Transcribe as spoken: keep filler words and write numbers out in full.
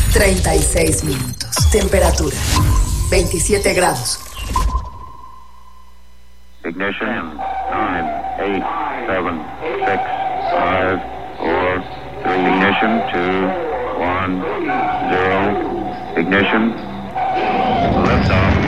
treinta y seis minutos. Temperatura veintisiete grados. Ignition. nine, eight, seven, six, five, four, three. Ignition. two, one, zero. Ignition. Liftoff.